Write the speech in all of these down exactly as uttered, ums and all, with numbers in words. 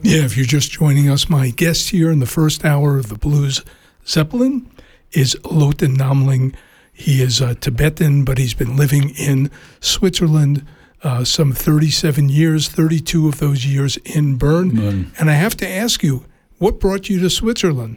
Yeah, if you're just joining us, my guest here in the first hour of the Blues Zeppelin is Lotte Namling. He is uh, Tibetan, but he's been living in Switzerland uh, some thirty-seven years, thirty-two of those years in Bern. Mm. And I have to ask you, what brought you to Switzerland?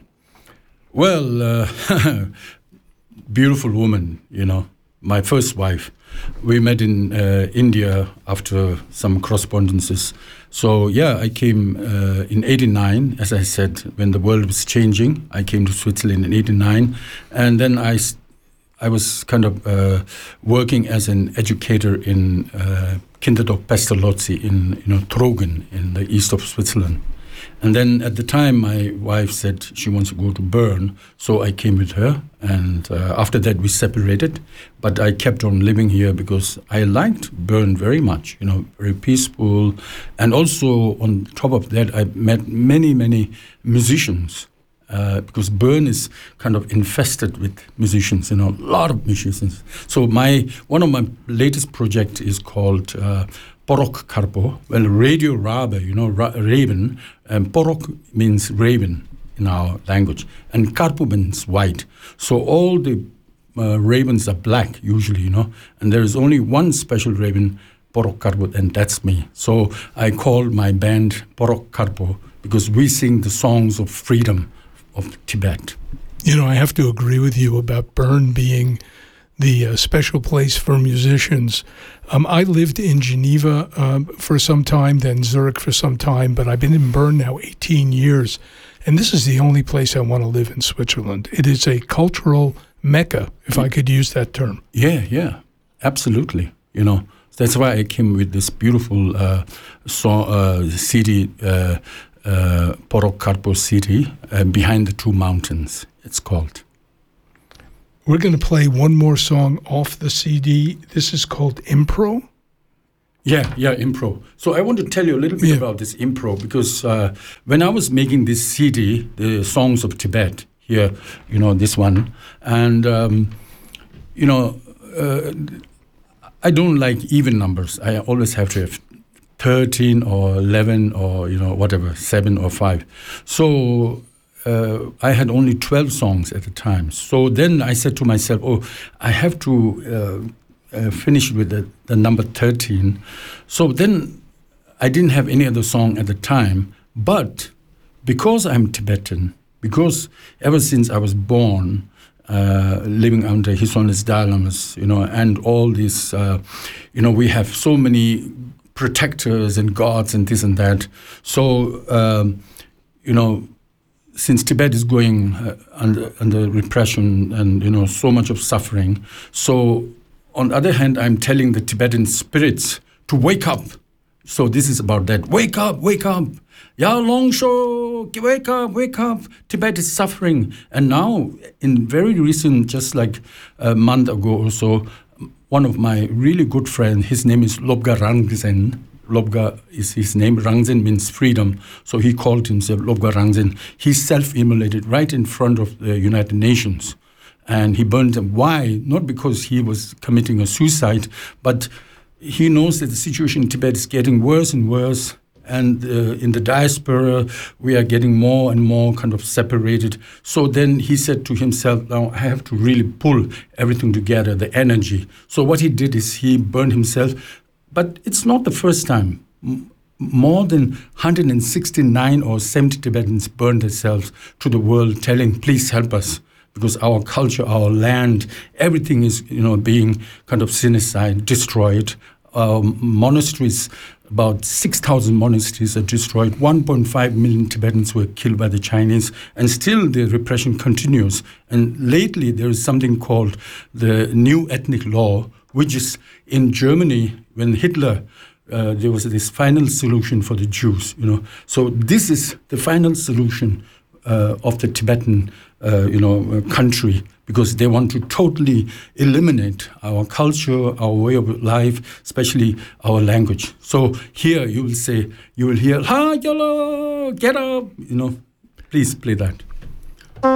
Well, uh, beautiful woman, you know, my first wife. We met in uh, India after some correspondences. So, yeah, I came uh, in eighty-nine, as I said, when the world was changing. I came to Switzerland in eighty-nine. And then I, I was kind of uh, working as an educator in uh, Kinderdorf Pestalozzi in you know, Trogen in the east of Switzerland. And then at the time, my wife said she wants to go to Bern, so I came with her. And uh, after that, we separated. But I kept on living here because I liked Bern very much, you know, very peaceful. And also, on top of that, I met many, many musicians. Uh, because Bern is kind of infested with musicians, you know, a lot of musicians. So my one of my latest projects is called uh, Porok Karpo. Well, Radio Rabe, you know, ra- raven. And Porok means raven in our language, and Karpo means white. So all the uh, ravens are black usually, you know, and there is only one special raven, Porok Karpo, and that's me. So I call my band Porok Karpo because we sing the songs of freedom of Tibet. You know, I have to agree with you about Bern being the uh, special place for musicians. Um, I lived in Geneva um, for some time, then Zurich for some time, but I've been in Bern now eighteen years, and this is the only place I want to live in Switzerland. It is a cultural mecca, if I could use that term. Yeah, yeah, absolutely. You know, that's why I came with this beautiful uh, song, uh, city, uh, uh, Porok Karpo city, uh, behind the two mountains, it's called. We're going to play one more song off the C D. This is called Impro. Yeah, yeah, Impro. So I want to tell you a little bit yeah. about this Impro because uh, when I was making this C D, the Songs of Tibet, here, you know, this one, and, um, you know, uh, I don't like even numbers. I always have to have thirteen or eleven or, you know, whatever, seven or five. So Uh, I had only twelve songs at the time. So then I said to myself, oh, I have to uh, uh, finish with the, the number thirteen. So then I didn't have any other song at the time. But because I'm Tibetan, because ever since I was born, uh, living under His Holiness Dalai Lama, you know, and all these, uh, you know, we have so many protectors and gods and this and that. So, um, you know, since Tibet is going uh, under, under repression and, you know, so much of suffering, so on the other hand, I'm telling the Tibetan spirits to wake up. So this is about that. Wake up, wake up. Ya Longsho, wake up, wake up. Tibet is suffering. And now, in very recent, just like a month ago or so, one of my really good friends, his name is Lobga Rangzen. Lobga is his name. Rangzen means freedom. So he called himself Lobga Rangzen. He self-immolated right in front of the United Nations. And he burned them. Why? Not because he was committing a suicide, but he knows that the situation in Tibet is getting worse and worse. And uh, in the diaspora, we are getting more and more kind of separated. So then he said to himself, now I have to really pull everything together, the energy. So what he did is he burned himself. But it's not the first time. M- more than one hundred sixty-nine or seventy Tibetans burned themselves to the world, telling, please help us, because our culture, our land, everything is, you know, being kind of sinicide, destroyed. Um, monasteries, about six thousand monasteries are destroyed. one point five million Tibetans were killed by the Chinese, and still the repression continues. And lately there is something called the New Ethnic Law, which is in Germany, when Hitler, uh, there was this final solution for the Jews, you know. So this is the final solution uh, of the Tibetan, uh, you know, uh, country, because they want to totally eliminate our culture, our way of life, especially our language. So here you will say, you will hear, ha, yolo, get up, you know. Please play that.